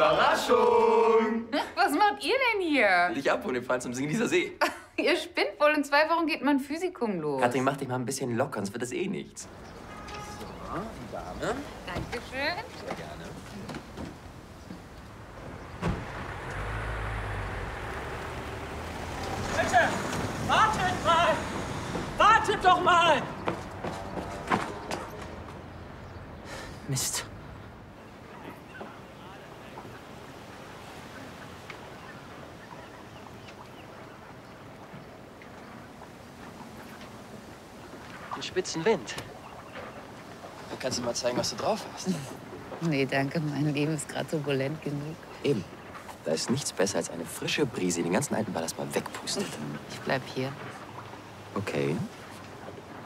Überraschung! Was macht ihr denn hier? Dich abholen, wir fahren zum Singen dieser See. Ihr spinnt wohl, in 2 Wochen geht mein Physikum los. Katrin, mach dich mal ein bisschen locker, sonst wird das eh nichts. So, die Dame. Dankeschön. Sehr gerne. Bitte, wartet mal! Wartet doch mal! Mist. Den spitzen Wind. Kannst du mal zeigen, was du drauf hast? Nee, danke, mein Leben ist gerade turbulent genug. Eben. Da ist nichts besser als eine frische Brise, die den ganzen alten Ballast mal wegpustet. Ich bleib hier. Okay.